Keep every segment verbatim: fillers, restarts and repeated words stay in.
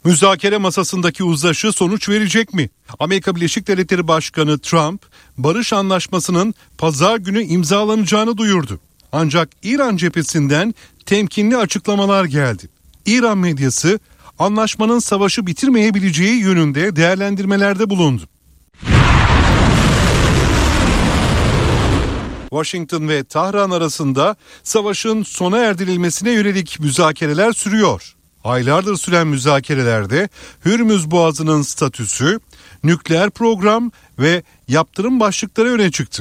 Müzakere masasındaki uzlaşı sonuç verecek mi? Amerika Birleşik Devletleri Başkanı Trump, barış anlaşmasının pazar günü imzalanacağını duyurdu. Ancak İran cephesinden temkinli açıklamalar geldi. İran medyası anlaşmanın savaşı bitirmeyebileceği yönünde değerlendirmelerde bulundu. Washington ve Tahran arasında savaşın sona erdirilmesine yönelik müzakereler sürüyor. Aylardır süren müzakerelerde Hürmüz Boğazı'nın statüsü, nükleer program ve yaptırım başlıkları öne çıktı.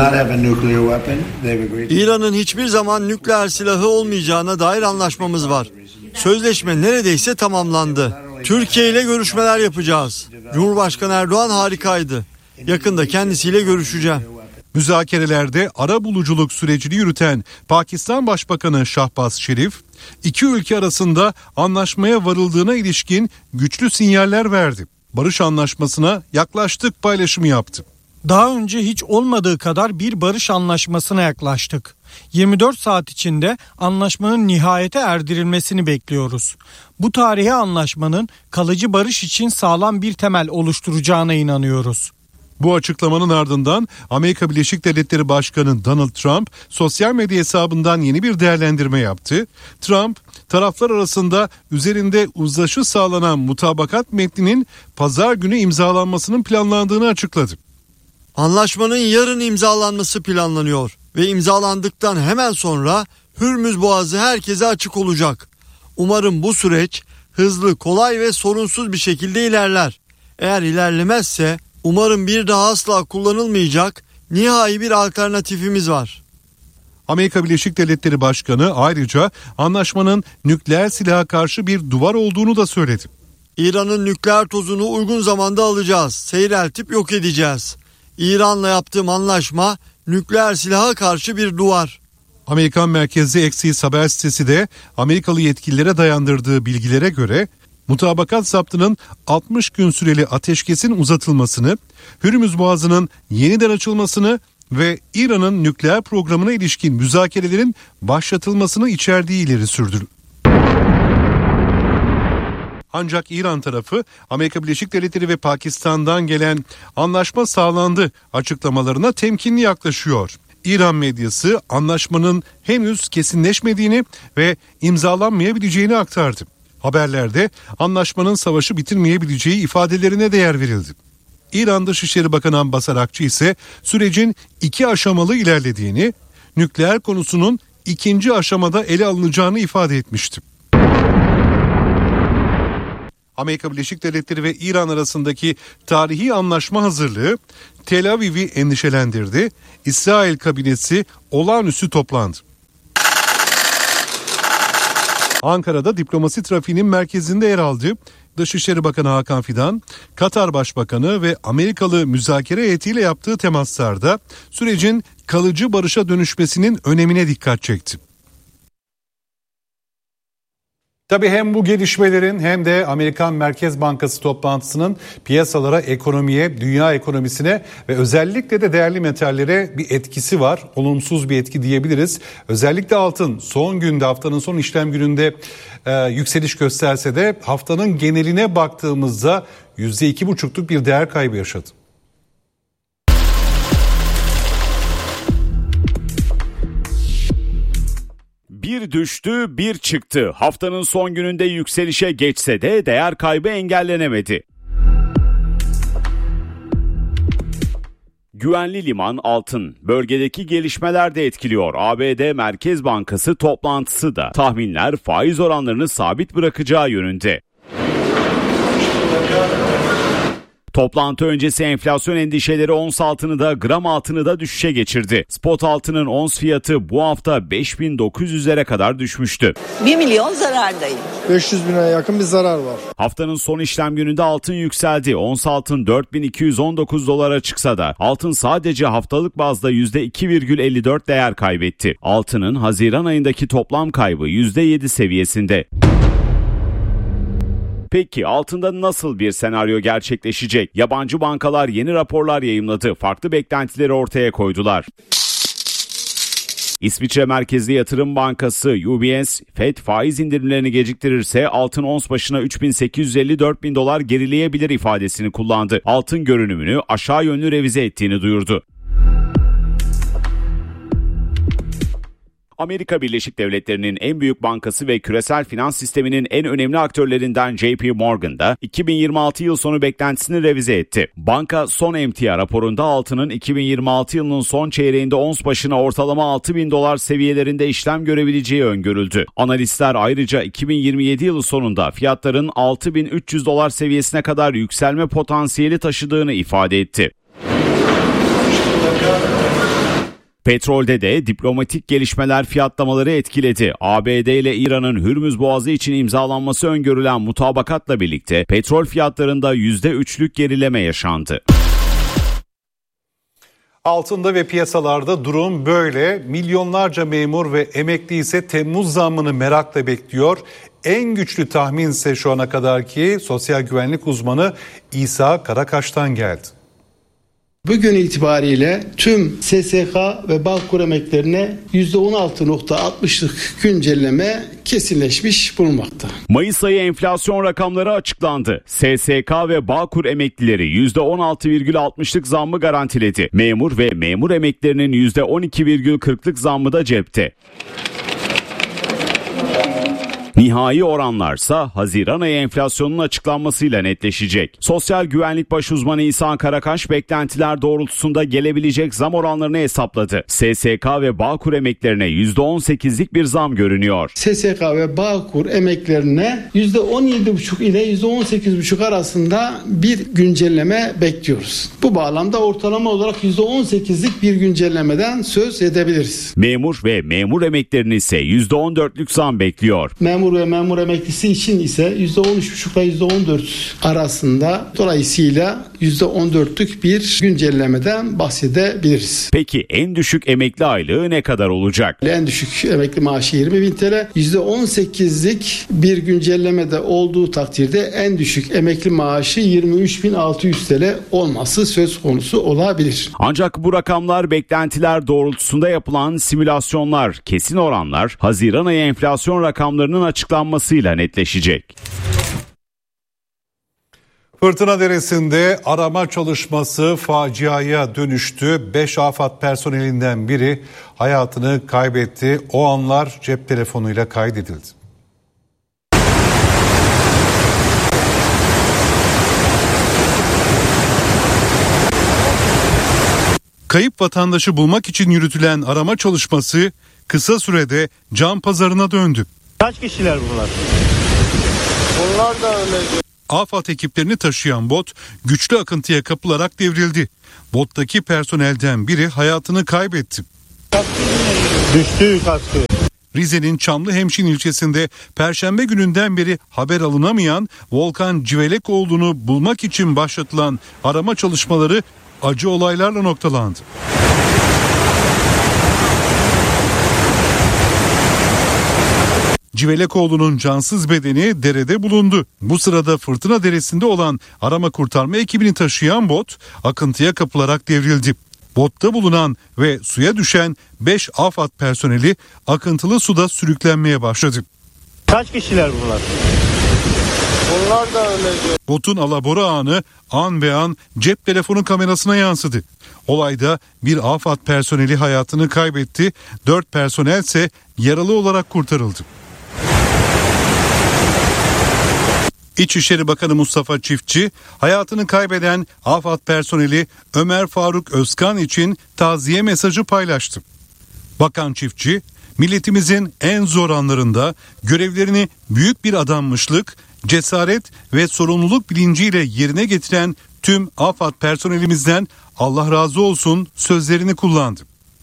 İran'ın hiçbir zaman nükleer silahı olmayacağına dair anlaşmamız var. Sözleşme neredeyse tamamlandı. Türkiye ile görüşmeler yapacağız. Cumhurbaşkanı Erdoğan harikaydı. Yakında kendisiyle görüşeceğim. Müzakerelerde arabuluculuk sürecini yürüten Pakistan Başbakanı Şahbaz Şerif, iki ülke arasında anlaşmaya varıldığına ilişkin güçlü sinyaller verdi. Barış anlaşmasına yaklaştık paylaşımı yaptı. Daha önce hiç olmadığı kadar bir barış anlaşmasına yaklaştık. yirmi dört saat içinde anlaşmanın nihayete erdirilmesini bekliyoruz. Bu tarihi anlaşmanın kalıcı barış için sağlam bir temel oluşturacağına inanıyoruz. Bu açıklamanın ardından Amerika Birleşik Devletleri Başkanı Donald Trump sosyal medya hesabından yeni bir değerlendirme yaptı. Trump, taraflar arasında üzerinde uzlaşı sağlanan mutabakat metninin pazar günü imzalanmasının planlandığını açıkladı. Anlaşmanın yarın imzalanması planlanıyor ve imzalandıktan hemen sonra Hürmüz Boğazı herkese açık olacak. Umarım bu süreç hızlı, kolay ve sorunsuz bir şekilde ilerler. Eğer ilerlemezse umarım bir daha asla kullanılmayacak nihai bir alternatifimiz var. Amerika Birleşik Devletleri Başkanı ayrıca anlaşmanın nükleer silaha karşı bir duvar olduğunu da söyledi. İran'ın nükleer tozunu uygun zamanda alacağız, seyreltip yok edeceğiz. İran'la yaptığım anlaşma nükleer silaha karşı bir duvar. Amerikan merkezli Axios haber sitesi de Amerikalı yetkililere dayandırdığı bilgilere göre mutabakat zaptının altmış gün süreli ateşkesin uzatılmasını, Hürmüz Boğazı'nın yeniden açılmasını ve İran'ın nükleer programına ilişkin müzakerelerin başlatılmasını içerdiği ileri sürdü. Ancak İran tarafı Amerika Birleşik Devletleri ve Pakistan'dan gelen anlaşma sağlandı açıklamalarına temkinli yaklaşıyor. İran medyası anlaşmanın henüz kesinleşmediğini ve imzalanmayabileceğini aktardı. Haberlerde anlaşmanın savaşı bitirmeyebileceği ifadelerine de yer verildi. İran Dışişleri Bakanı Abbas Arakçı ise sürecin iki aşamalı ilerlediğini, nükleer konusunun ikinci aşamada ele alınacağını ifade etmişti. Amerika Birleşik Devletleri ve İran arasındaki tarihi anlaşma hazırlığı Tel Aviv'i endişelendirdi. İsrail kabinesi olağanüstü toplandı. Ankara'da diplomasi trafiğinin merkezinde yer aldı. Dışişleri Bakanı Hakan Fidan, Katar Başbakanı ve Amerikalı müzakere heyetiyle yaptığı temaslarda sürecin kalıcı barışa dönüşmesinin önemine dikkat çekti. Tabii hem bu gelişmelerin hem de Amerikan Merkez Bankası toplantısının piyasalara, ekonomiye, dünya ekonomisine ve özellikle de değerli metallere bir etkisi var. Olumsuz bir etki diyebiliriz. Özellikle altın son günde, haftanın son işlem gününde e, yükseliş gösterse de haftanın geneline baktığımızda yüzde iki buçukluk bir değer kaybı yaşadı. Bir düştü, bir çıktı. Haftanın son gününde yükselişe geçse de değer kaybı engellenemedi. Güvenli liman altın. Bölgedeki gelişmeler de etkiliyor. A B D Merkez Bankası toplantısı da tahminler faiz oranlarını sabit bırakacağı yönünde. Toplantı öncesi enflasyon endişeleri ons altını da gram altını da düşüşe geçirdi. Spot altının ons fiyatı bu hafta beş bin dokuz yüzlere kadar düşmüştü. bir milyon zarardayım. beş yüz bine yakın bir zarar var. Haftanın son işlem gününde altın yükseldi. Ons altın dört bin iki yüz on dokuz dolara çıksa da altın sadece haftalık bazda yüzde iki virgül elli dört değer kaybetti. Altının Haziran ayındaki toplam kaybı yüzde yedi seviyesinde. Peki altında nasıl bir senaryo gerçekleşecek? Yabancı bankalar yeni raporlar yayımladı. Farklı beklentileri ortaya koydular. İsviçre merkezli yatırım bankası U B S, Fed faiz indirimlerini geciktirirse altın ons başına üç bin sekiz yüz elli dört bin dolar gerileyebilir ifadesini kullandı. Altın görünümünü aşağı yönlü revize ettiğini duyurdu. Amerika Birleşik Devletleri'nin en büyük bankası ve küresel finans sisteminin en önemli aktörlerinden J P Morgan da iki bin yirmi altı yıl sonu beklentisini revize etti. Banka son emtia raporunda altının iki bin yirmi altı yılının son çeyreğinde ons başına ortalama altı bin dolar seviyelerinde işlem görebileceği öngörüldü. Analistler ayrıca iki bin yirmi yedi yılı sonunda fiyatların altı bin üç yüz dolar seviyesine kadar yükselme potansiyeli taşıdığını ifade etti. Petrolde de diplomatik gelişmeler fiyatlamaları etkiledi. A B D ile İran'ın Hürmüz Boğazı için imzalanması öngörülen mutabakatla birlikte petrol fiyatlarında yüzde üçlük gerileme yaşandı. Altında ve piyasalarda durum böyle. Milyonlarca memur ve emekli ise Temmuz zammını merakla bekliyor. En güçlü tahmin ise şu ana kadarki sosyal güvenlik uzmanı İsa Karakaş'tan geldi. Bugün itibariyle tüm S S K ve Bağkur emeklerine yüzde on altı virgül altmışlık güncelleme kesinleşmiş bulunmakta. Mayıs ayı enflasyon rakamları açıklandı. S S K ve Bağkur emeklileri yüzde on altı virgül altmışlık zammı garantiledi. Memur ve memur emeklilerinin yüzde on iki virgül kırklık zammı da cepte. Nihai oranlarsa Haziran ayı enflasyonunun açıklanmasıyla netleşecek. Sosyal Güvenlik Başuzmanı İhsan Karakaş beklentiler doğrultusunda gelebilecek zam oranlarını hesapladı. S S K ve Bağkur emeklerine yüzde on sekizlik bir zam görünüyor. S S K ve Bağkur emeklerine yüzde on yedi virgül beş ile yüzde on sekiz virgül beş arasında bir güncelleme bekliyoruz. Bu bağlamda ortalama olarak yüzde on sekizlik bir güncellemeden söz edebiliriz. Memur ve memur emeklerini ise yüzde on dörtlük zam bekliyor. Memur ve memur emeklisi için ise yüzde on üç virgül beş ile yüzde on dört arasında, dolayısıyla yüzde on dörtlük bir güncellemeden bahsedebiliriz. Peki en düşük emekli aylığı ne kadar olacak? En düşük emekli maaşı yirmi bin T L. yüzde on sekizlik bir güncellemede olduğu takdirde en düşük emekli maaşı yirmi üç bin altı yüz T L olması söz konusu olabilir. Ancak bu rakamlar beklentiler doğrultusunda yapılan simülasyonlar, kesin oranlar Haziran ayı enflasyon rakamlarının açıklanmasıyla netleşecek. Fırtına Deresi'nde arama çalışması faciaya dönüştü. beş AFAD personelinden biri hayatını kaybetti. O anlar cep telefonuyla kaydedildi. Kayıp vatandaşı bulmak için yürütülen arama çalışması kısa sürede can pazarına döndü. Kaç kişiler bunlar? Bunlar da öyle. AFAD ekiplerini taşıyan bot güçlü akıntıya kapılarak devrildi. Bottaki personelden biri hayatını kaybetti. Düştü kaskı. Rize'nin Çamlıhemşin ilçesinde Perşembe gününden beri haber alınamayan Volkan Civelekoğlu'nu bulmak için başlatılan arama çalışmaları acı olaylarla noktalandı. Civelekoğlu'nun cansız bedeni derede bulundu. Bu sırada Fırtına Deresi'nde olan arama kurtarma ekibini taşıyan bot akıntıya kapılarak devrildi. Botta bulunan ve suya düşen beş AFAD personeli akıntılı suda sürüklenmeye başladı. Kaç kişiler bunlar? Bunlar da öyle. Botun alabora anı an be an cep telefonu kamerasına yansıdı. Olayda bir AFAD personeli hayatını kaybetti, dört personel ise yaralı olarak kurtarıldı. İçişleri Bakanı Mustafa Çiftçi, hayatını kaybeden AFAD personeli Ömer Faruk Özkan için taziye mesajı paylaştı. Bakan Çiftçi, milletimizin en zor anlarında görevlerini büyük bir adanmışlık, cesaret ve sorumluluk bilinciyle yerine getiren tüm AFAD personelimizden Allah razı olsun sözlerini kullandı.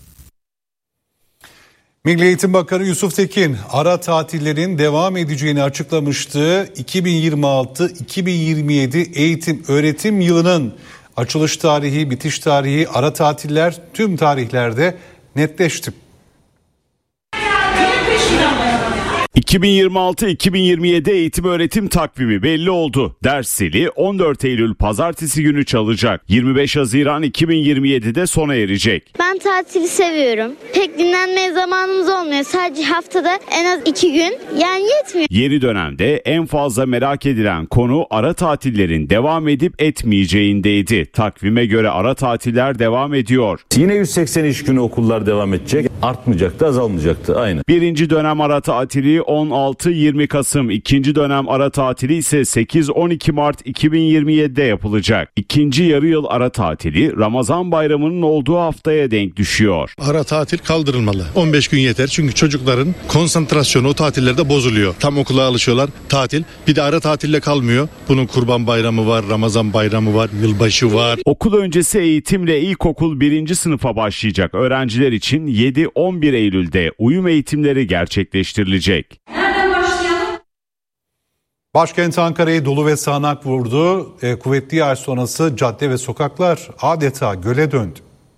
Milli Eğitim Bakanı Yusuf Tekin ara tatillerin devam edeceğini açıklamıştı. iki bin yirmi altı iki bin yirmi yedi eğitim öğretim yılının açılış tarihi, bitiş tarihi, ara tatiller tüm tarihlerde netleşti. iki bin yirmi altı iki bin yirmi yedi eğitim öğretim takvimi belli oldu. Ders zili on dört Eylül pazartesi günü çalacak. yirmi beş Haziran iki bin yirmi yedide sona erecek. Ben tatili seviyorum. Pek dinlenmeye zamanımız olmuyor. Sadece haftada en az iki gün. Yani yetmiyor. Yeni dönemde en fazla merak edilen konu ara tatillerin devam edip etmeyeceğindeydi. Takvime göre ara tatiller devam ediyor. Yine yüz seksen iş günü okullar devam edecek. Artmayacaktı, azalmayacaktı aynı. Birinci dönem ara tatili on altı yirmi Kasım, ikinci dönem ara tatili ise sekiz on iki Mart iki bin yirmi yedide yapılacak. İkinci yarı yıl ara tatili Ramazan bayramının olduğu haftaya denk düşüyor. Ara tatil kaldırılmalı. on beş gün yeter çünkü çocukların konsantrasyonu o tatillerde bozuluyor. Tam okula alışıyorlar, tatil. Bir de ara tatille kalmıyor. Bunun Kurban Bayramı var, Ramazan Bayramı var, yılbaşı var. Okul öncesi eğitimle ilkokul birinci sınıfa başlayacak öğrenciler için yedi on bir Eylül'de uyum eğitimleri gerçekleştirilecek. Başkent Ankara'yı dolu ve sağanak vurdu. E, kuvvetli yağış sonrası cadde ve sokaklar adeta göle döndü.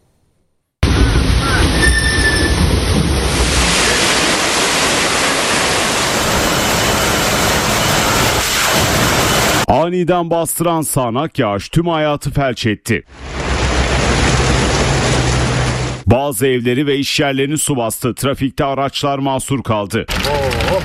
Aniden bastıran sağanak yağış tüm hayatı felç etti. Bazı evleri ve iş yerlerini su bastı. Trafikte araçlar mahsur kaldı. Oo.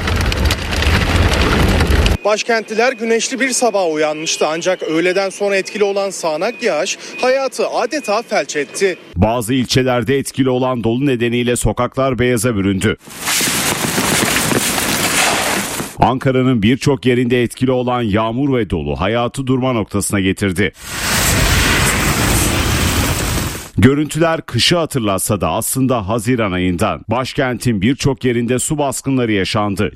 Başkentliler güneşli bir sabah uyanmıştı ancak öğleden sonra etkili olan sağanak yağış hayatı adeta felç etti. Bazı ilçelerde etkili olan dolu nedeniyle sokaklar beyaza büründü. Ankara'nın birçok yerinde etkili olan yağmur ve dolu hayatı durma noktasına getirdi. Görüntüler kışı hatırlatsa da aslında Haziran ayından. Başkentin birçok yerinde su baskınları yaşandı.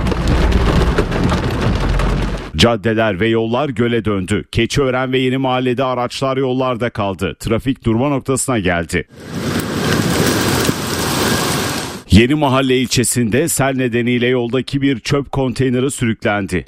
Caddeler ve yollar göle döndü. Keçiören ve Yeni Mahalle'de araçlar yollarda kaldı. Trafik durma noktasına geldi. Yeni Mahalle ilçesinde sel nedeniyle yoldaki bir çöp konteyneri sürüklendi.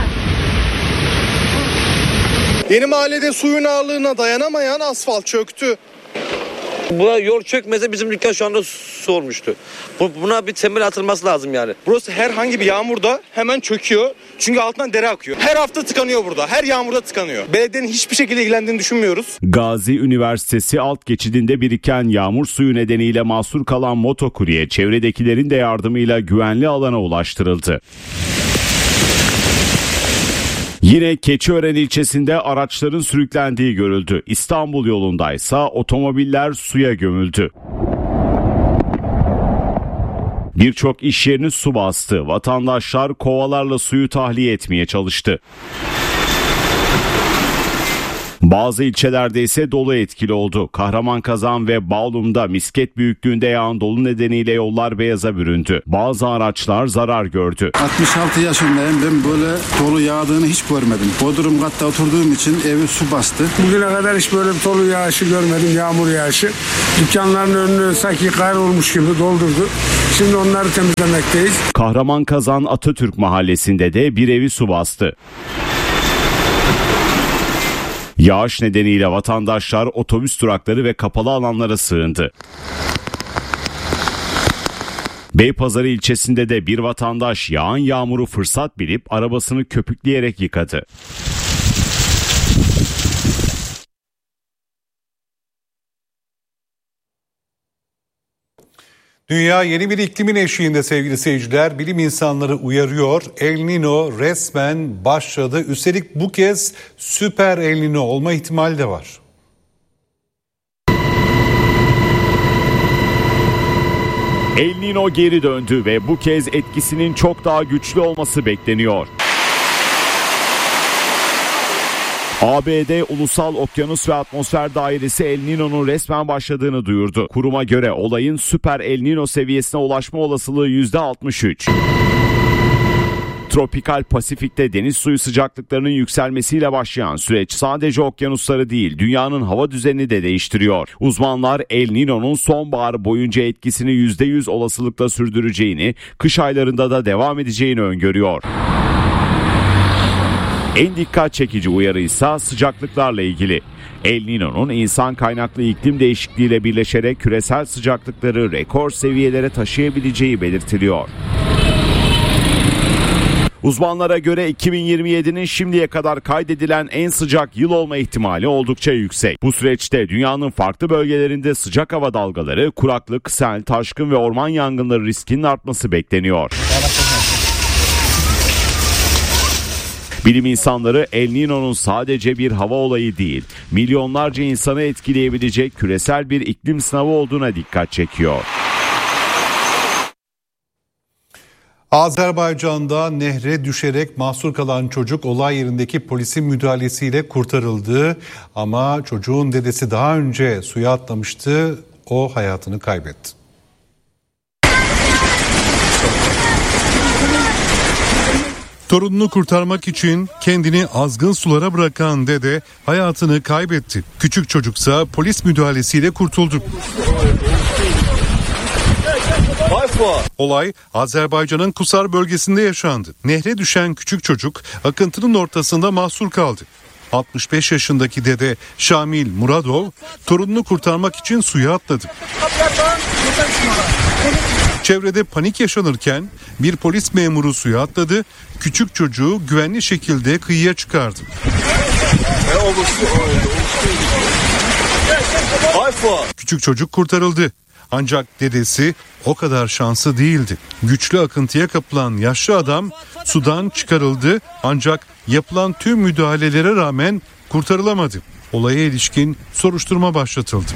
Yeni Mahalle'de suyun ağırlığına dayanamayan asfalt çöktü. Buna yol çökmese bizim dükkan şu anda su olmuştu. Buna bir temel atılması lazım yani. Burası herhangi bir yağmurda hemen çöküyor. Çünkü altından dere akıyor. Her hafta tıkanıyor burada. Her yağmurda tıkanıyor. Belediyenin hiçbir şekilde ilgilendiğini düşünmüyoruz. Gazi Üniversitesi alt geçidinde biriken yağmur suyu nedeniyle mahsur kalan motokurye çevredekilerin de yardımıyla güvenli alana ulaştırıldı. Yine Keçiören ilçesinde araçların sürüklendiği görüldü. İstanbul yolundaysa otomobiller suya gömüldü. Birçok iş yerini su bastı. Vatandaşlar kovalarla suyu tahliye etmeye çalıştı. Bazı ilçelerde ise dolu etkili oldu. Kahramanmaraş ve Bağlum'da misket büyüklüğünde yağan dolu nedeniyle yollar beyaza büründü. Bazı araçlar zarar gördü. altmış altı yaşındayım, ben böyle dolu yağdığını hiç görmedim. Bodrum katta oturduğum için evi su bastı. Bugüne kadar hiç böyle bir dolu yağışı görmedim, yağmur yağışı. Dükkanların önünü sanki kar olmuş gibi doldurdu. Şimdi onları temizlemekteyiz. Kahramanmaraş Atatürk Mahallesi'nde de bir evi su bastı. Yağış nedeniyle vatandaşlar otobüs durakları ve kapalı alanlara sığındı. Beypazarı ilçesinde de bir vatandaş yağan yağmuru fırsat bilip arabasını köpükleyerek yıkadı. Dünya yeni bir iklimin eşiğinde sevgili seyirciler. Bilim insanları uyarıyor. El Niño resmen başladı. Üstelik bu kez süper El Niño olma ihtimali de var. El Niño geri döndü ve bu kez etkisinin çok daha güçlü olması bekleniyor. A B D Ulusal Okyanus ve Atmosfer Dairesi El Niño'nun resmen başladığını duyurdu. Kuruma göre olayın süper El Niño seviyesine ulaşma olasılığı yüzde altmış üç. Tropikal Pasifik'te deniz suyu sıcaklıklarının yükselmesiyle başlayan süreç sadece okyanusları değil, dünyanın hava düzenini de değiştiriyor. Uzmanlar El Niño'nun sonbahar boyunca etkisini yüzde yüz olasılıkla sürdüreceğini, kış aylarında da devam edeceğini öngörüyor. En dikkat çekici uyarı ise sıcaklıklarla ilgili. El Niño'nun insan kaynaklı iklim değişikliğiyle birleşerek küresel sıcaklıkları rekor seviyelere taşıyabileceği belirtiliyor. Uzmanlara göre iki bin yirmi yedinin şimdiye kadar kaydedilen en sıcak yıl olma ihtimali oldukça yüksek. Bu süreçte dünyanın farklı bölgelerinde sıcak hava dalgaları, kuraklık, sel, taşkın ve orman yangınları riskinin artması bekleniyor. Bilim insanları El Niño'nun sadece bir hava olayı değil, milyonlarca insanı etkileyebilecek küresel bir iklim sınavı olduğuna dikkat çekiyor. Azerbaycan'da nehre düşerek mahsur kalan çocuk olay yerindeki polisin müdahalesiyle kurtarıldı. Ama çocuğun dedesi daha önce suya atlamıştı, o hayatını kaybetti. Torununu kurtarmak için kendini azgın sulara bırakan dede hayatını kaybetti. Küçük çocuksa polis müdahalesiyle kurtuldu. Olay Azerbaycan'ın Kusar bölgesinde yaşandı. Nehre düşen küçük çocuk akıntının ortasında mahsur kaldı. altmış beş yaşındaki dede Şamil Muradov torununu kurtarmak için suya atladı. Çevrede panik yaşanırken bir polis memuru suya atladı, küçük çocuğu güvenli şekilde kıyıya çıkardı. Küçük çocuk kurtarıldı. Ancak dedesi o kadar şanslı değildi. Güçlü akıntıya kapılan yaşlı adam sudan çıkarıldı ancak yapılan tüm müdahalelere rağmen kurtarılamadı. Olaya ilişkin soruşturma başlatıldı.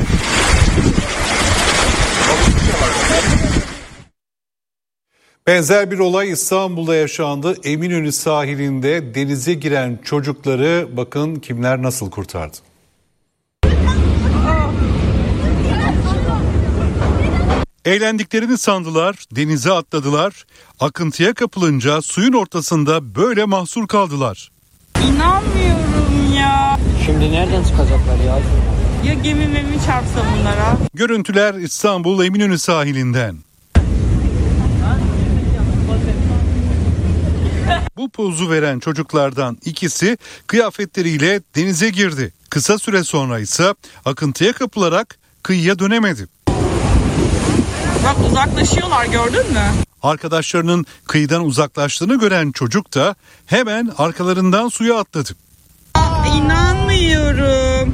Benzer bir olay İstanbul'da yaşandı. Eminönü sahilinde denize giren çocukları bakın kimler nasıl kurtardı. Eğlendiklerini sandılar, denize atladılar. Akıntıya kapılınca suyun ortasında böyle mahsur kaldılar. İnanmıyorum ya. Şimdi nereden çıkacaklar ya? Ya gemi memi çarpsa bunlara? Görüntüler İstanbul Eminönü sahilinden. Bu pozu veren çocuklardan ikisi kıyafetleriyle denize girdi. Kısa süre sonra ise akıntıya kapılarak kıyıya dönemedi. Bak uzaklaşıyorlar, gördün mü? Arkadaşlarının kıyıdan uzaklaştığını gören çocuk da hemen arkalarından suya atladı. Aa, inanmıyorum.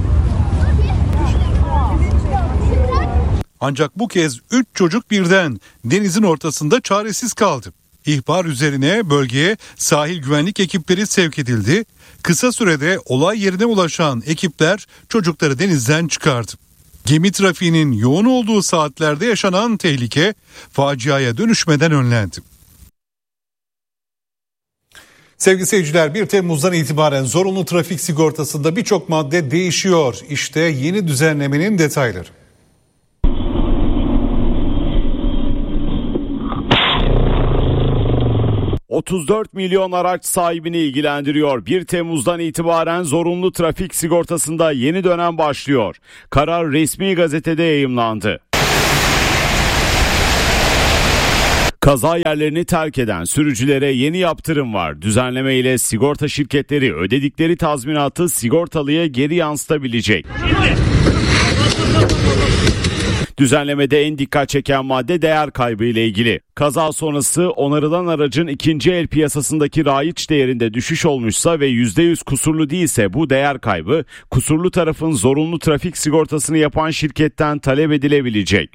Ancak bu kez üç çocuk birden denizin ortasında çaresiz kaldı. İhbar üzerine bölgeye sahil güvenlik ekipleri sevk edildi. Kısa sürede olay yerine ulaşan ekipler çocukları denizden çıkardı. Gemi trafiğinin yoğun olduğu saatlerde yaşanan tehlike faciaya dönüşmeden önlendi. Sevgili seyirciler, bir Temmuz'dan itibaren zorunlu trafik sigortasında birçok madde değişiyor. İşte yeni düzenlemenin detayları. otuz dört milyon araç sahibini ilgilendiriyor. bir Temmuz'dan itibaren zorunlu trafik sigortasında yeni dönem başlıyor. Karar resmi gazetede yayımlandı. Kaza yerlerini terk eden sürücülere yeni yaptırım var. Düzenleme ile sigorta şirketleri ödedikleri tazminatı sigortalıya geri yansıtabilecek. Düzenlemede en dikkat çeken madde değer kaybı ile ilgili. Kaza sonrası onarılan aracın ikinci el piyasasındaki raiç değerinde düşüş olmuşsa ve yüzde yüz kusurlu değilse bu değer kaybı kusurlu tarafın zorunlu trafik sigortasını yapan şirketten talep edilebilecek.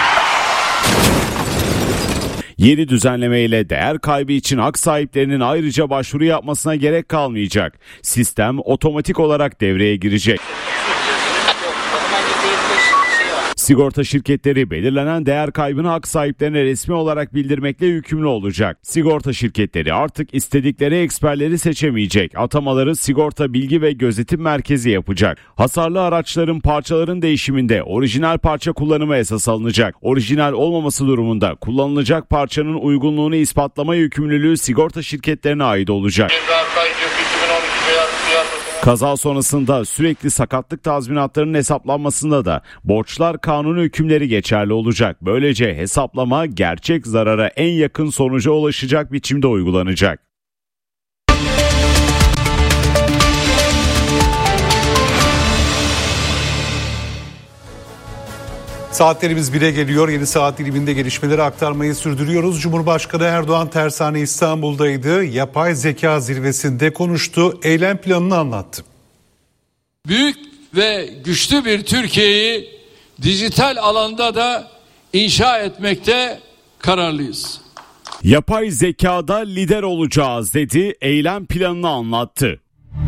Yeni düzenleme ile değer kaybı için hak sahiplerinin ayrıca başvuru yapmasına gerek kalmayacak. Sistem otomatik olarak devreye girecek. Sigorta şirketleri belirlenen değer kaybını hak sahiplerine resmi olarak bildirmekle yükümlü olacak. Sigorta şirketleri artık istedikleri eksperleri seçemeyecek. Atamaları Sigorta Bilgi ve Gözetim Merkezi yapacak. Hasarlı araçların parçaların değişiminde orijinal parça kullanımı esas alınacak. Orijinal olmaması durumunda kullanılacak parçanın uygunluğunu ispatlama yükümlülüğü sigorta şirketlerine ait olacak. Kaza sonrasında sürekli sakatlık tazminatlarının hesaplanmasında da borçlar kanunu hükümleri geçerli olacak. Böylece hesaplama gerçek zarara en yakın sonuca ulaşacak biçimde uygulanacak. Saatlerimiz bire geliyor. Yeni saat diliminde gelişmeleri aktarmayı sürdürüyoruz. Cumhurbaşkanı Erdoğan tersane İstanbul'daydı. Yapay zeka zirvesinde konuştu. Eylem planını anlattı. Büyük ve güçlü bir Türkiye'yi dijital alanda da inşa etmekte kararlıyız. Yapay zekada lider olacağız dedi, eylem planını anlattı.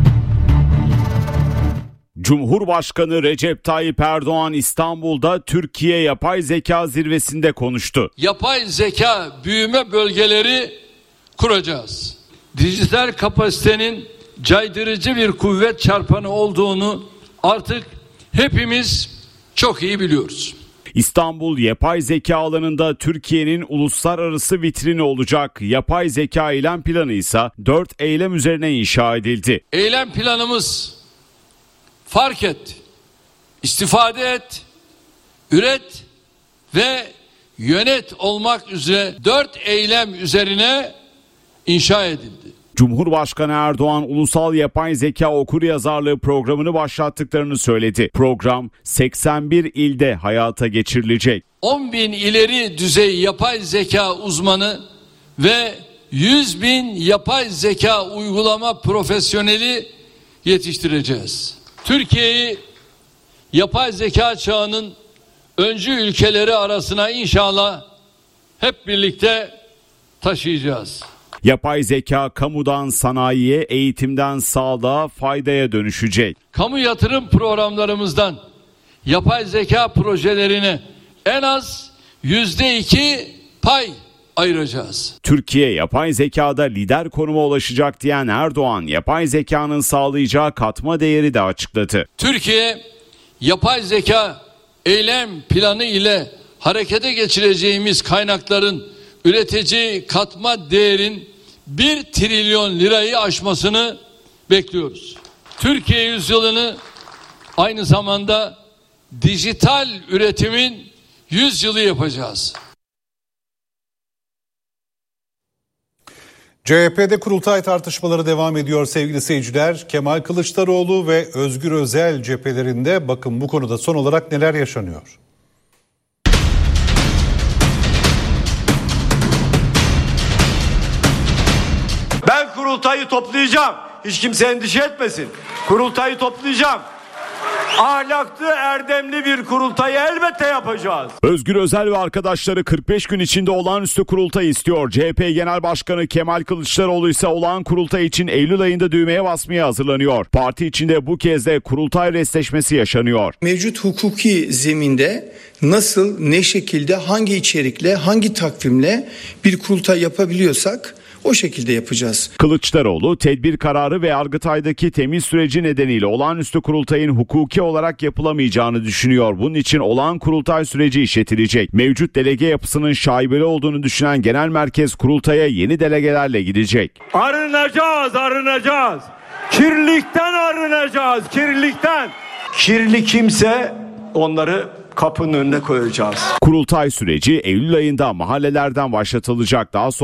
Cumhurbaşkanı Recep Tayyip Erdoğan İstanbul'da Türkiye Yapay Zeka Zirvesi'nde konuştu. Yapay zeka büyüme bölgeleri kuracağız. Dijital kapasitenin caydırıcı bir kuvvet çarpanı olduğunu artık hepimiz çok iyi biliyoruz. İstanbul yapay zeka alanında Türkiye'nin uluslararası vitrini olacak. Yapay zeka eylem planı ise dört eylem üzerine inşa edildi. Eylem planımız fark et, istifade et, üret ve yönet olmak üzere dört eylem üzerine inşa edildi. Cumhurbaşkanı Erdoğan ulusal yapay zeka okuryazarlığı programını başlattıklarını söyledi. Program seksen bir ilde hayata geçirilecek. on bin ileri düzey yapay zeka uzmanı ve yüz bin yapay zeka uygulama profesyoneli yetiştireceğiz. Türkiye'yi yapay zeka çağının öncü ülkeleri arasına inşallah hep birlikte taşıyacağız. Yapay zeka kamudan sanayiye, eğitimden sağlığa, faydaya dönüşecek. Kamu yatırım programlarımızdan yapay zeka projelerine en az yüzde iki pay ayıracağız. Türkiye yapay zekada lider konuma ulaşacak diyen Erdoğan, yapay zekanın sağlayacağı katma değeri de açıkladı. Türkiye yapay zeka eylem planı ile harekete geçireceğimiz kaynakların üretici katma değerin bir trilyon lirayı aşmasını bekliyoruz. Türkiye yüzyılını aynı zamanda dijital üretimin yüzyılı yapacağız. C H P'de kurultay tartışmaları devam ediyor sevgili seyirciler. Kemal Kılıçdaroğlu ve Özgür Özel cephelerinde bakın bu konuda son olarak neler yaşanıyor? Ben kurultayı toplayacağım. Hiç kimse endişe etmesin. Kurultayı toplayacağım. Ahlaklı, erdemli bir kurultayı elbette yapacağız. Özgür Özel ve arkadaşları kırk beş gün içinde olağanüstü kurultay istiyor. C H P Genel Başkanı Kemal Kılıçdaroğlu ise olağan kurultay için Eylül ayında düğmeye basmaya hazırlanıyor. Parti içinde bu kez de kurultay restleşmesi yaşanıyor. Mevcut hukuki zeminde nasıl, ne şekilde, hangi içerikle, hangi takvimle bir kurultay yapabiliyorsak o şekilde yapacağız. Kılıçdaroğlu tedbir kararı ve Yargıtay'daki temiz süreci nedeniyle olağanüstü kurultayın hukuki olarak yapılamayacağını düşünüyor. Bunun için olağan kurultay süreci işletilecek. Mevcut delege yapısının şaibeli olduğunu düşünen genel merkez kurultaya yeni delegelerle gidecek. Arınacağız, arınacağız. Kirlilikten arınacağız, kirlilikten. Kirli kimse onları kapının önüne koyacağız. Kurultay süreci Eylül ayında mahallelerden başlatılacak. Daha sonra